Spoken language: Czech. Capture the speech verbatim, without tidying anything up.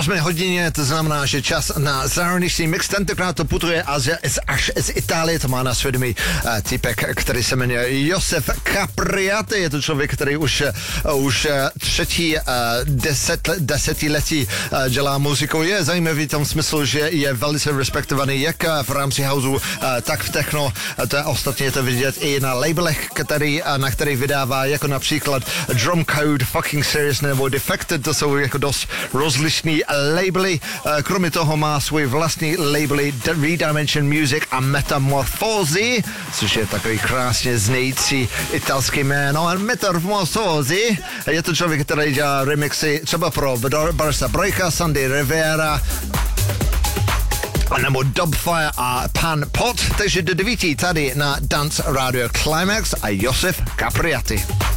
osmé hodině, to znamená, že čas na zahraniční mix, tentokrát to putuje až, až z Itálie, to má na svědomí uh, týpek, který se jmenuje Josef Capriati, je to člověk, který už, uh, už uh, třetí uh, deset, desetiletí uh, dělá muziku, je zajímavý v tom smyslu, že je velice respektovaný jak v rámci houseu, uh, tak v techno, uh, to je ostatně to vidět i na labelech, který, uh, na který vydává, jako například Drum Code, Fucking Serious nebo Defected, to jsou jako dost rozlišný labely. Kromě toho má svůj vlastní labely Redimension Music a Metamorphozy, což je takový krásně znějící italský jméno. A Metamorphozy je to člověk, který dělá remixy třeba pro Barsa Breaka, Sandy Rivera, nebo Dubfire a Pan Pot. Takže do devíti tady na Dance Radio Climax a Josef Capriati.